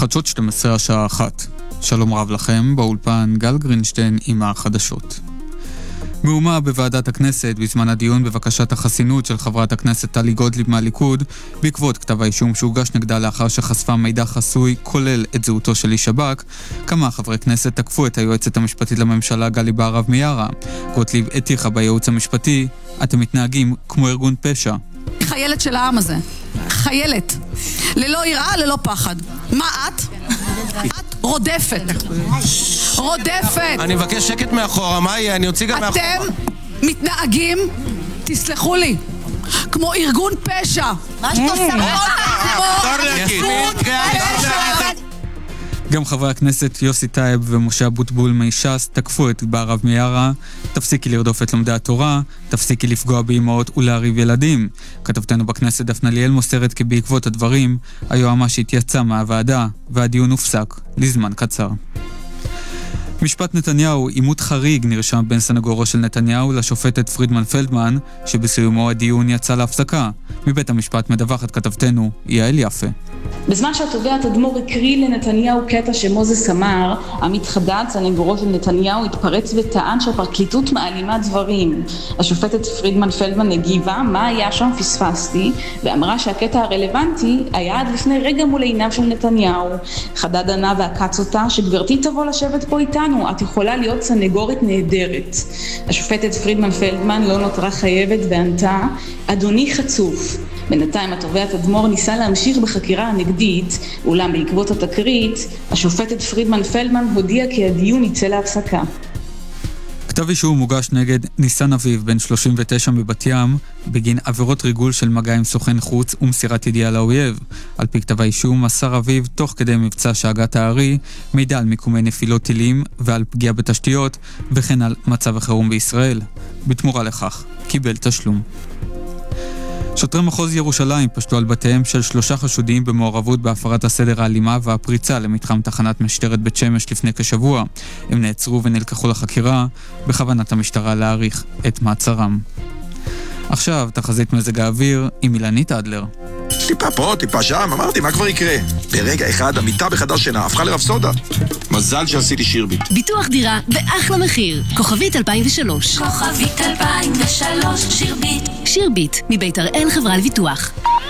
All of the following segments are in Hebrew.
חדשות 12 השעה 1. שלום רב לכם, באולפן גל גרינשטיין עם החדשות. מהומה בוועדת הכנסת בזמן הדיון בבקשת החסינות של חברת הכנסת טלי גוטליב מהליכוד בעקבות כתב האישום שהוגש נגדה לאחר שחשפה מידע חסוי כולל את זהותו של איש שב"כ. כמה חברי כנסת תקפו את היועצת המשפטית לממשלה גלי בהרב מיארה. גוטליב הטיחה בייעוץ המשפטי, אתם מתנהגים כמו ארגון פשע. חיילת של העם הזה, חיילת, ללא יראה, ללא פחד. מה את? את רודפת. אני מבקש שקט מאחורה, מה יהיה? אני אוציא גם מאחורה. אתם מתנהגים, תסלחו לי, כמו ארגון פשע. מה שאתה עושה? כמו ארגון פשע. גם חברי הכנסת יוסי טייב ומשה אבוטבול מש"ס תקפו את בהרב מיארה. תפסיקי לרדוף את לומדי התורה, תפסיקי לפגוע באמהות ולהריב ילדים. כתבתנו בכנסת דפנה ליאל מוסרת כי בעקבות הדברים היועמ"שית יצאה מהוועדה והדיון הופסק לזמן קצר. משפט נתניהו, עימות חריג נרשם בין סנגורו של נתניהו לשופטת פרידמן פלדמן, שבסיומו הדיון יצא להפסקה. מבית המשפט מדווחת כתבתנו יעל יפה. בזמן שהתובע תדמור הקריא לנתניהו קטע שמוזס אמר, עמית חדד, סנגורו של נתניהו, התפרץ וטען שהפרקליטות מעלימה דברים. השופטת פרידמן פלדמן הגיבה, מה היה שם פספסתי, ואמרה שהקטע הרלוונטי היה עד לפני רגע מול עיניו של נתניהו. חדד ענה ועקץ אותה שגברתי תבוא לשבת פה איתנו, את יכולה להיות סנגורית נהדרת. השופטת פרידמן פלדמן לא נותרה חייבת וענתה, אדוני חצוף. בינתיים התובע תדמור ניסה להמשיך בחקירה הנגדית, אולם בעקבות התקרית, השופטת פרידמן פלדמן הודיעה כי הדיון יצא להפסקה. כתב אישום מוגש נגד ניסן אביב בן 39 מבת ים בגין עבירות ריגול של מגע עם סוכן חוץ ומסירת ידיעה לאויב. על פי כתב האישום מסר אביב תוך כדי מבצע שהגת הארי מידע על מיקומי נפילות טילים ועל פגיעה בתשתיות וכן על מצב החירום בישראל. בתמורה לכך קיבל תשלום. שוטרי מחוז ירושלים פשטו על בתיהם של 3 חשודים במעורבות בהפרת הסדר האלימה והפריצה למתחם תחנת משטרת בית שמש לפני כשבוע. הם נעצרו ונלקחו לחקירה, בכוונת המשטרה להאריך את מעצרם. עכשיו תחזית מזג האוויר עם אילנית אדלר. טיפה פה, טיפה שם, אמרתי, מה כבר יקרה? ברגע אחד המיטה בחדר שינה הפכה לרפסודה. מזל שעשיתי שירביט. ביטוח דירה באחלה מחיר. כוכבית 2003. כוכבית 2003, שירביט. שירביט, מבית הראל חברה לביטוח.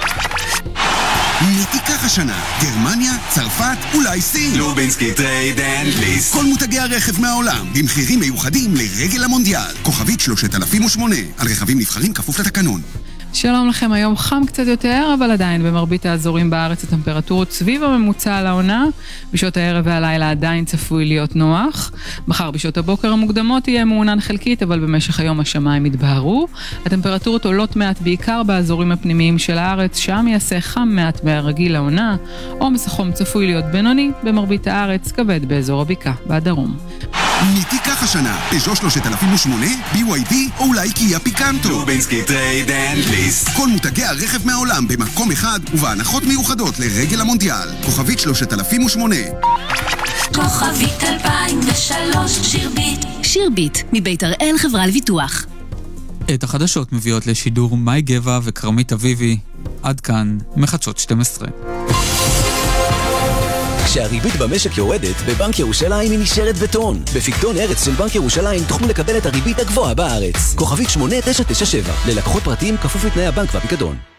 מי תיקח השנה? גרמניה, צרפת, אולי סין? לובינסקי טרייד אנד ליסט. כל מותגי הרכב מהעולם, במחירים מיוחדים לרגל המונדיאל. כוכבית 3008. על רכבים נבחרים כפוף לתקנון. שלום לכם, היום חם קצת יותר, אבל עדיין במרבית האזורים בארץ הטמפרטורות סביב הממוצע על העונה. בשעות הערב והלילה עדיין צפוי להיות נוח. מחר בשעות הבוקר המוקדמות יהיה מעונן חלקית, אבל במשך היום השמיים יתבהרו. הטמפרטורות עולות מעט בעיקר באזורים הפנימיים של הארץ, שם יעשה חם מעט מהרגיל לעונה. עומס החום צפוי להיות בינוני, במרבית הארץ כבד באזור הבקעה, בדרום. מי תיקח השנה? פז'ו 3008, BYD או אולי קיה פיקנטו? לובינסקי טרייד אנד ליסט. כל מותגי הרכב מהעולם במקום אחד ובהנחות מיוחדות לרגל המונדיאל. כוכבית 3008. כוכבית 2003, שירביט. שירביט, מבית הראל חברה לביטוח. את החדשות מביאות לשידור מאי גבע וקרמית אביבי. עד כאן מחדשות 12. כשהריבית במשק יורדת, בבנק ירושלים היא נשארת בטון. בפיקדון ארץ של בנק ירושלים תוכלו לקבל את הריבית הגבוהה בארץ. כוכבית 8997. ללקוחות פרטיים כפוף לתנאי הבנק והפיקדון.